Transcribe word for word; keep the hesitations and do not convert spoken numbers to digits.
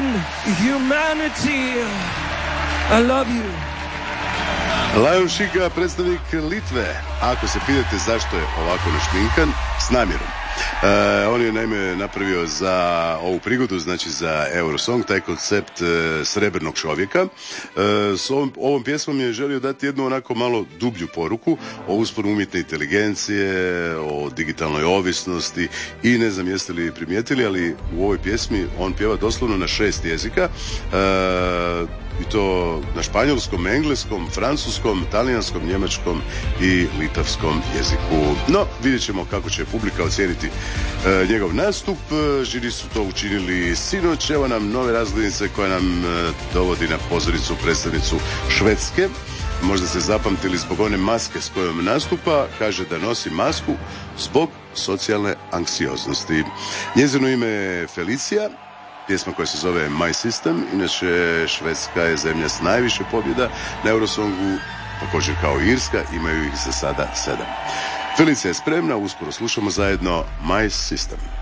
humanity. I love you. Lion Shika, predstavnik Litve. Ako se pitate zašto je ovako našminkan, s namjerom. E, on je naime napravio za ovu prigodu, znači za Eurosong, taj koncept e, srebrnog čovjeka. E, s ovom, ovom pjesmom je želio dati jednu onako malo dublju poruku o usponu umjetne inteligencije, o digitalnoj ovisnosti i ne znam jeste li primijetili, ali u ovoj pjesmi on pjeva doslovno na šest jezika. E, i to na španjolskom, engleskom, francuskom, talijanskom, njemačkom i litavskom jeziku. No, vidjet ćemo kako će publika ocijeniti e, njegov nastup. Žiri su to učinili sinoć. Evo nam nove razglednice koja nam e, dovodi na pozornicu predstavnicu Švedske. Možda ste zapamtili zbog one maske s kojom nastupa. Kaže da nosi masku zbog socijalne anksioznosti. Njezino ime je Felicia. Pjesma koja se zove My System. Inače, Švedska je zemlja s najviše pobjeda na Eurosongu, također kao i Irska, imaju ih za sada sedam. Felicia je spremna, uskoro slušamo zajedno My System.